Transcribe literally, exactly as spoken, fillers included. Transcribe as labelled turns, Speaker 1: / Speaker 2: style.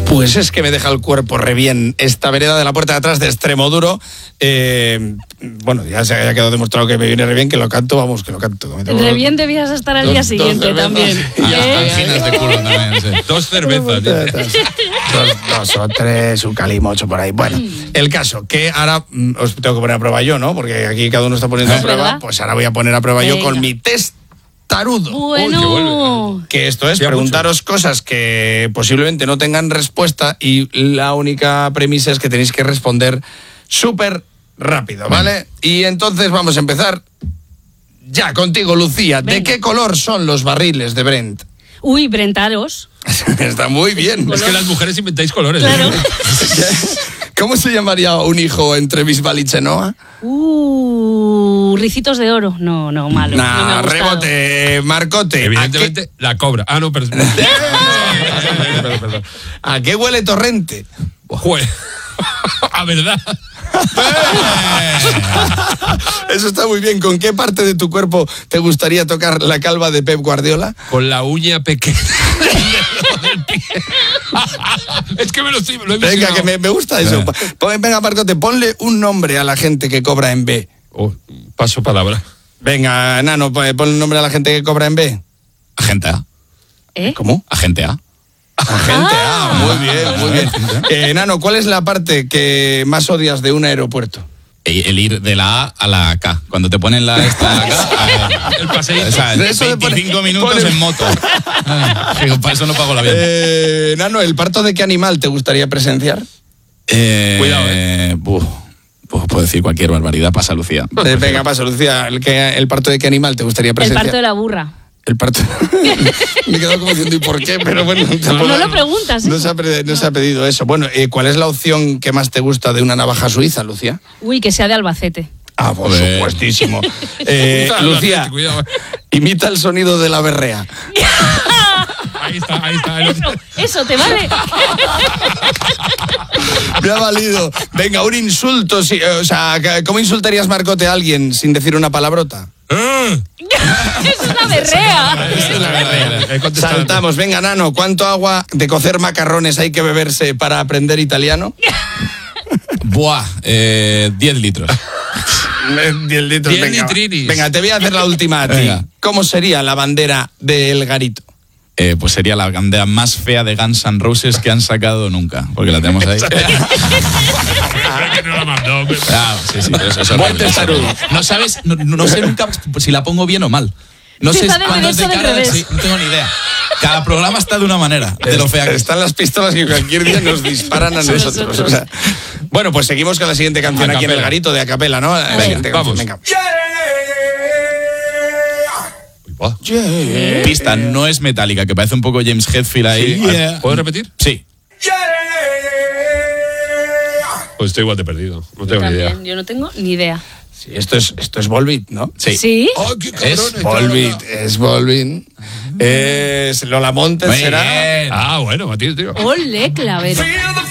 Speaker 1: Pues es que me deja el cuerpo re bien esta vereda de la puerta de atrás de Extremoduro. Eh, bueno, ya se ha quedado demostrado que me viene re bien, que lo canto, vamos, que lo canto.
Speaker 2: Re bien debías estar al
Speaker 1: dos,
Speaker 2: día siguiente también.
Speaker 3: Y las
Speaker 2: ¿Eh?
Speaker 3: anginas de culo también, sí. Dos cervezas.
Speaker 1: Dos, dos o tres, un calimocho por ahí. Bueno, el caso, que ahora mm, os tengo que poner a prueba yo, ¿no? Porque aquí cada uno está poniendo a prueba.
Speaker 2: ¿Verdad?
Speaker 1: Pues ahora voy a poner a prueba yo
Speaker 2: Venga.
Speaker 1: con mi test tarudo.
Speaker 2: Bueno.
Speaker 1: Que esto es
Speaker 3: Ya
Speaker 1: preguntaros cosas que posiblemente no tengan respuesta y la única premisa es que tenéis que responder súper rápido, ¿vale? Y entonces vamos a empezar ya contigo, Lucía. ¿De
Speaker 2: Venga.
Speaker 1: qué color son los barriles de Brent?
Speaker 2: Uy, Brentaros.
Speaker 1: Está muy bien.
Speaker 3: Es que las mujeres inventáis colores.
Speaker 2: Claro.
Speaker 1: ¿Cómo se llamaría un hijo entre Bisbal y Chenoa?
Speaker 2: Uh, ricitos de oro. No, no, malo. no me ha
Speaker 1: Nah,
Speaker 2: gustado.
Speaker 1: rebote, Marcote.
Speaker 3: Evidentemente, la cobra. Ah, no, pero...
Speaker 1: ¿A qué,
Speaker 3: perdón, perdón.
Speaker 1: ¿A qué huele Torrente?
Speaker 3: Joder. A verdad.
Speaker 1: Eso está muy bien. ¿Con qué parte de tu cuerpo te gustaría tocar la calva de Pep Guardiola?
Speaker 3: Con la uña pequeña del pie. Es que me lo estoy... Lo he
Speaker 1: Venga,
Speaker 3: visionado.
Speaker 1: que me, me gusta eso. Pon- Venga, Marcote, ponle un nombre a la gente que cobra en B.
Speaker 3: Oh, paso palabra.
Speaker 1: Venga, Nano, pon- ponle un nombre a la gente que cobra en B.
Speaker 4: Agente A.
Speaker 2: ¿Eh?
Speaker 1: ¿Cómo?
Speaker 4: Agente A.
Speaker 1: Agente A. Muy bien, muy bien. Eh, Nano, ¿cuál es la parte que más odias de un aeropuerto?
Speaker 4: El el ir de la A a la K. Cuando te ponen la esta acá,
Speaker 3: El paseíto.
Speaker 4: o sea,
Speaker 1: De eso de
Speaker 4: veinticinco
Speaker 1: poner-
Speaker 4: minutos
Speaker 1: poner-
Speaker 4: en moto. Digo, para eso no pago la vida.
Speaker 1: Eh, Nano, ¿el parto de qué animal te gustaría presenciar?
Speaker 4: Eh,
Speaker 3: Cuidado,
Speaker 4: eh. buf, buf, puedo decir cualquier barbaridad, pasa Lucía.
Speaker 1: Eh, venga, pasa, Lucía. ¿El, que, ¿El parto de qué animal te gustaría
Speaker 2: El
Speaker 1: presenciar?
Speaker 2: parto de la burra.
Speaker 1: El parto. Me he quedado como diciendo, ¿y por qué? Pero bueno, te
Speaker 2: No
Speaker 1: puedo-
Speaker 2: lo preguntas, ¿eh?
Speaker 1: No se ha, pre- no se ha pedido eso. Bueno, eh, ¿cuál es la opción que más te gusta de una navaja suiza, Lucía?
Speaker 2: Uy, que sea de Albacete.
Speaker 1: Ah, por
Speaker 4: Joder.
Speaker 1: supuestísimo. Eh, Lucía,
Speaker 3: Cuidado.
Speaker 1: imita el sonido de la berrea.
Speaker 3: Ahí está, ahí está. El otro.
Speaker 2: Eso, ¿te vale?
Speaker 1: Me ha valido. Venga, un insulto. sí, eh, o sea, ¿cómo insultarías, Marcote, a alguien sin decir una palabrota?
Speaker 3: Ah.
Speaker 2: Eso es una berrea.
Speaker 3: He contestado.
Speaker 1: Saltamos. Venga, Nano, ¿cuánto agua de cocer macarrones hay que beberse para aprender italiano?
Speaker 4: Buah, eh, diez litros.
Speaker 1: diez litros,
Speaker 3: Diez
Speaker 1: venga.
Speaker 3: litrinis.
Speaker 1: Venga, te voy a hacer la última a ti.
Speaker 4: Venga.
Speaker 1: ¿Cómo sería la bandera del Garito?
Speaker 4: Eh, pues sería la bandera más fea de Guns N' Roses que han sacado nunca, porque la tenemos ahí.
Speaker 3: Creo que no la mandó. pero-
Speaker 4: Claro, sí, sí, eso, eso es
Speaker 1: Buen
Speaker 4: horrible.
Speaker 1: testarudo.
Speaker 4: No sabes, no, no sé nunca si la pongo bien o mal. No sé
Speaker 2: Está de
Speaker 4: cuándo es de
Speaker 2: derecho o de
Speaker 4: cara,
Speaker 2: revés.
Speaker 4: sí, no tengo ni idea. Cada programa está de una manera, de lo fea que está.
Speaker 1: Están las pistolas que cualquier día nos disparan a nosotros. O sea, bueno, pues seguimos con la siguiente canción
Speaker 3: A
Speaker 1: aquí en el
Speaker 3: capela.
Speaker 1: Garito de Acapela, ¿no? La siguiente canción,
Speaker 3: vamos.
Speaker 1: venga.
Speaker 3: Uy, va.
Speaker 4: Pista, no es metálica, que parece un poco James Hetfield ahí.
Speaker 3: Yeah. ¿Puedo repetir?
Speaker 4: Sí.
Speaker 3: Pues estoy igual de perdido. No tengo ni idea.
Speaker 2: También, yo no tengo ni idea.
Speaker 1: Sí, esto es, esto es Volbeat, ¿no?
Speaker 4: Sí.
Speaker 2: ¿Sí?
Speaker 3: ¡Oh, qué
Speaker 4: Es
Speaker 3: cabrones!
Speaker 1: Volbeat, es Volbeat. Es Lola Montes,
Speaker 4: Muy
Speaker 1: será.
Speaker 4: bien.
Speaker 3: Ah, bueno, Matías, tío.
Speaker 2: Ole, clavero.